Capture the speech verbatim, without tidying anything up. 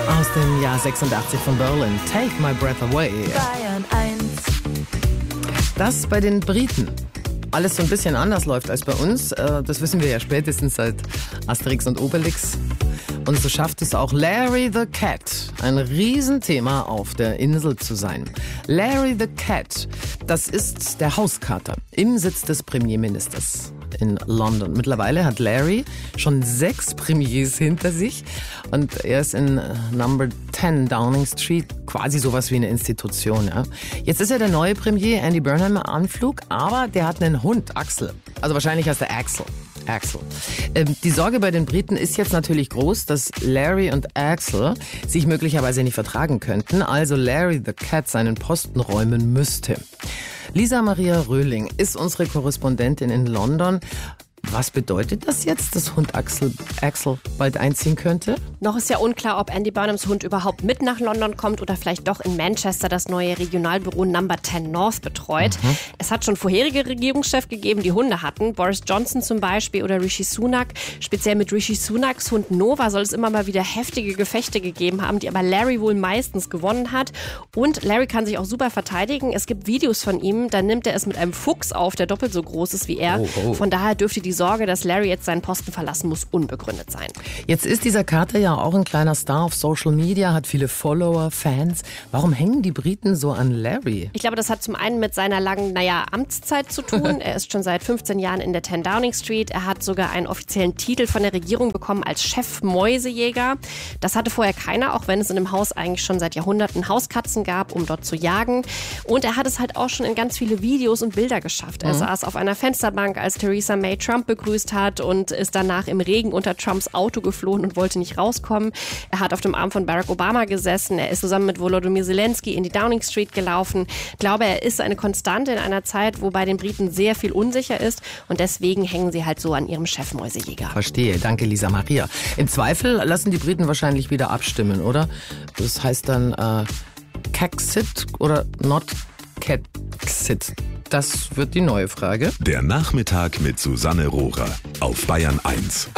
Aus dem Jahr sechsundachtzig von Berlin. Take My Breath Away. Bayern eins. Das bei den Briten alles so ein bisschen anders läuft als bei uns. Das wissen wir ja spätestens seit Asterix und Obelix. Und so schafft es auch Larry the Cat, ein Riesenthema auf der Insel zu sein. Larry the Cat, das ist der Hauskater im Sitz des Premierministers in London. Mittlerweile hat Larry schon sechs Premiers hinter sich und er ist in Number zehn Downing Street quasi sowas wie eine Institution. Ja. Jetzt ist ja der neue Premier Andy Burnham im Anflug, aber der hat einen Hund, Axel. Also wahrscheinlich heißt er Axel. Axel. Ähm, die Sorge bei den Briten ist jetzt natürlich groß, dass Larry und Axel sich möglicherweise nicht vertragen könnten, also Larry the Cat seinen Posten räumen müsste. Lisa Maria Röhling ist unsere Korrespondentin in London. Was bedeutet das jetzt, dass Hund Axel, Axel bald einziehen könnte? Noch ist ja unklar, ob Andy Burnhams Hund überhaupt mit nach London kommt oder vielleicht doch in Manchester das neue Regionalbüro Number zehn North betreut. Mhm. Es hat schon vorherige Regierungschefs gegeben, die Hunde hatten. Boris Johnson zum Beispiel oder Rishi Sunak. Speziell mit Rishi Sunaks Hund Nova soll es immer mal wieder heftige Gefechte gegeben haben, die aber Larry wohl meistens gewonnen hat. Und Larry kann sich auch super verteidigen. Es gibt Videos von ihm, da nimmt er es mit einem Fuchs auf, der doppelt so groß ist wie er. Oh, oh. Von daher dürfte die Sorge, dass Larry jetzt seinen Posten verlassen muss, unbegründet sein. Jetzt ist dieser Kater ja auch ein kleiner Star auf Social Media, hat viele Follower, Fans. Warum hängen die Briten so an Larry? Ich glaube, das hat zum einen mit seiner langen, naja, Amtszeit zu tun. Er ist schon seit fünfzehn Jahren in der zehn Downing Street. Er hat sogar einen offiziellen Titel von der Regierung bekommen als Chef-Mäusejäger. Das hatte vorher keiner, auch wenn es in dem Haus eigentlich schon seit Jahrhunderten Hauskatzen gab, um dort zu jagen. Und er hat es halt auch schon in ganz viele Videos und Bilder geschafft. Er mhm. saß auf einer Fensterbank, als Theresa May Trump begrüßt hat und ist danach im Regen unter Trumps Auto geflohen und wollte nicht rauskommen. Er hat auf dem Arm von Barack Obama gesessen. Er ist zusammen mit Volodymyr Zelensky in die Downing Street gelaufen. Ich glaube, er ist eine Konstante in einer Zeit, wo bei den Briten sehr viel unsicher ist und deswegen hängen sie halt so an ihrem Chefmäusejäger. Verstehe. Danke, Lisa Maria. Im Zweifel lassen die Briten wahrscheinlich wieder abstimmen, oder? Das heißt dann äh, Caxit oder not Caxit. Das wird die neue Frage. Der Nachmittag mit Susanne Rohrer auf Bayern eins.